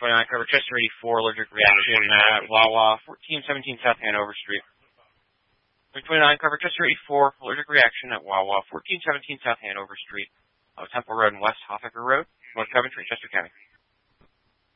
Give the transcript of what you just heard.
329 covered Chester 84, allergic reaction at Wawa, 1417 South Hanover Street. 329 covered Chester 84, allergic reaction at Wawa, 1417 South Hanover Street, Temple Road and West Hoffaker Road, North Coventry, Chester County.